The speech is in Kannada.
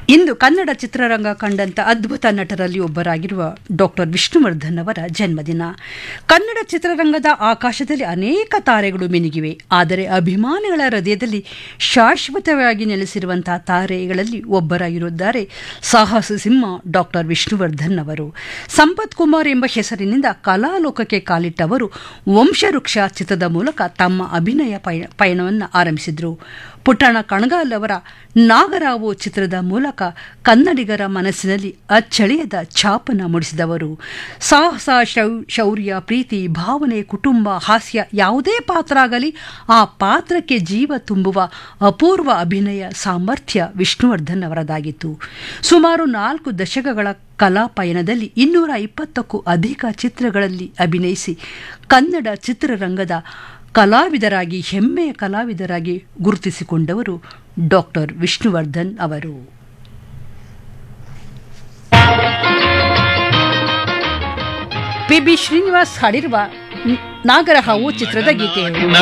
ಇಂದು ಕನ್ನಡ ಚಿತ್ರರಂಗ ಕಂಡಂಥ ಅದ್ಭುತ ನಟರಲ್ಲಿ ಒಬ್ಬರಾಗಿರುವ ಡಾಕ್ಟರ್ ವಿಷ್ಣುವರ್ಧನ್ ಅವರ ಜನ್ಮದಿನ. ಕನ್ನಡ ಚಿತ್ರರಂಗದ ಆಕಾಶದಲ್ಲಿ ಅನೇಕ ತಾರೆಗಳು ಮಿನುಗಿವೆ. ಆದರೆ ಅಭಿಮಾನಿಗಳ ಹೃದಯದಲ್ಲಿ ಶಾಶ್ವತವಾಗಿ ನೆಲೆಸಿರುವಂತಹ ತಾರೆಗಳಲ್ಲಿ ಒಬ್ಬರಾಗಿರುತ್ತಾರೆ ಸಾಹಸ ಸಿಂಹ ಡಾಕ್ಟರ್ ವಿಷ್ಣುವರ್ಧನ್ ಅವರು. ಸಂಪತ್ ಕುಮಾರ್ ಎಂಬ ಹೆಸರಿನಿಂದ ಕಲಾಲೋಕಕ್ಕೆ ಕಾಲಿಟ್ಟವರು ವಂಶವೃಕ್ಷ ಚಿತ್ರದ ಮೂಲಕ ತಮ್ಮ ಅಭಿನಯ ಪಯಣವನ್ನು ಆರಂಭಿಸಿದರು. ಪುಟ್ಟಣ ಕಣಗಾಲ್ ಅವರ ನಾಗರಾವು ಚಿತ್ರದ ಮೂಲಕ ಕನ್ನಡಿಗರ ಮನಸ್ಸಿನಲ್ಲಿ ಅಚ್ಚಳಿಯದ ಛಾಪನ ಮೂಡಿಸಿದವರು. ಸಾಹಸ, ಶೌರ್ಯ, ಪ್ರೀತಿ, ಭಾವನೆ, ಕುಟುಂಬ, ಹಾಸ್ಯ ಯಾವುದೇ ಪಾತ್ರ ಆಗಲಿ ಆ ಪಾತ್ರಕ್ಕೆ ಜೀವ ತುಂಬುವ ಅಪೂರ್ವ ಅಭಿನಯ ಸಾಮರ್ಥ್ಯ ವಿಷ್ಣುವರ್ಧನ್ ಅವರದಾಗಿತ್ತು. ಸುಮಾರು 4 ದಶಕಗಳ ಕಲಾ ಪಯಣದಲ್ಲಿ 220ಕ್ಕೂ ಅಧಿಕ ಚಿತ್ರಗಳಲ್ಲಿ ಅಭಿನಯಿಸಿ ಕನ್ನಡ ಚಿತ್ರರಂಗದ ಕಲಾವಿದರಾಗಿ ಹೆಮ್ಮೆಯ ಕಲಾವಿದರಾಗಿ ಗುರುತಿಸಿಕೊಂಡವರು ಡಾಕ್ಟರ್ ವಿಷ್ಣುವರ್ಧನ್ ಅವರು. ಪಿ.ಬಿ. ಶ್ರೀನಿವಾಸ್ ಹಾಡಿರುವ ನಾಗರಹಾವು ಚಿತ್ರದ ಗೀತೆ.